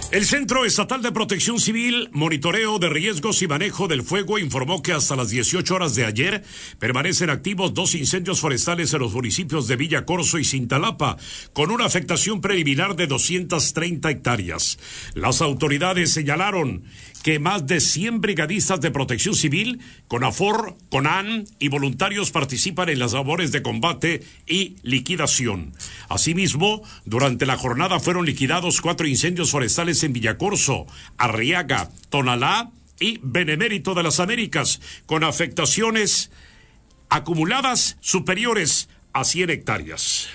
El Centro Estatal de Protección Civil, Monitoreo de Riesgos y Manejo del Fuego informó que hasta las 18 horas de ayer permanecen activos 2 incendios forestales en los municipios de Villacorso y Cintalapa, con una afectación preliminar de 230 hectáreas. Las autoridades señalaron que más de 100 brigadistas de protección civil, CONAFOR, CONAN y voluntarios participan en las labores de combate y liquidación. Asimismo, durante la jornada fueron liquidados 4 incendios forestales en Villacorso, Arriaga, Tonalá y Benemérito de las Américas, con afectaciones acumuladas superiores a 100 hectáreas.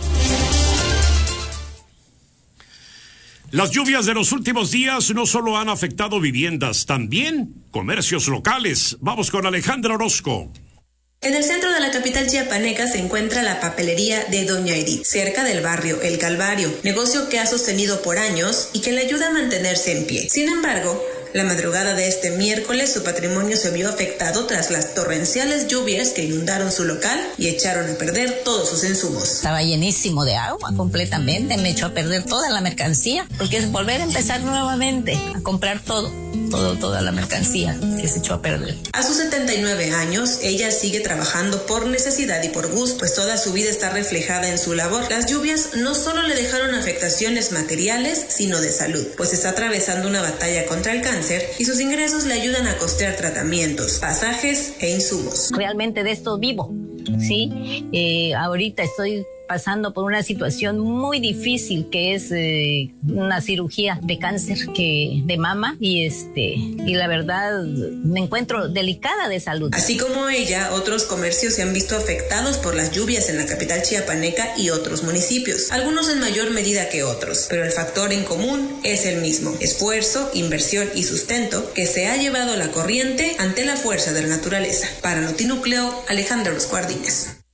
Las lluvias de los últimos días no solo han afectado viviendas, también comercios locales. Vamos con Alejandra Orozco. En el centro de la capital chiapaneca se encuentra la papelería de Doña Edith, cerca del barrio El Calvario, negocio que ha sostenido por años y que le ayuda a mantenerse en pie. Sin embargo, la madrugada de este miércoles su patrimonio se vio afectado tras las torrenciales lluvias que inundaron su local y echaron a perder todos sus insumos. Estaba llenísimo de agua completamente, me echó a perder toda la mercancía, porque es volver a empezar nuevamente a comprar toda la mercancía que se echó a perder. A sus 79 años, ella sigue trabajando por necesidad y por gusto, pues toda su vida está reflejada en su labor. Las lluvias no solo le dejaron afectaciones materiales, sino de salud, pues está atravesando una batalla contra el cáncer y sus ingresos le ayudan a costear tratamientos, pasajes e insumos. Realmente de esto vivo, ¿sí? Ahorita estoy pasando por una situación muy difícil que es una cirugía de cáncer de mama y la verdad me encuentro delicada de salud. Así como ella, otros comercios se han visto afectados por las lluvias en la capital chiapaneca y otros municipios, algunos en mayor medida que otros, pero el factor en común es el mismo: esfuerzo, inversión y sustento que se ha llevado la corriente ante la fuerza de la naturaleza. Para Notinúcleo, Alejandra Orozco Ardínez.